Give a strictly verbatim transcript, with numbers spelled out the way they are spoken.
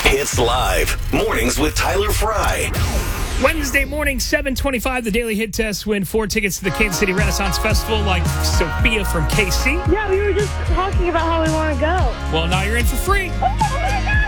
Hits Live. Mornings with Tyler Fry. Wednesday morning, seven twenty-five, the Daily Hit Test. Win four tickets to the Kansas City Renaissance Festival like Sophia from K C. Yeah, we were just talking about how we want to go. Well, now you're in for free. Oh, my God.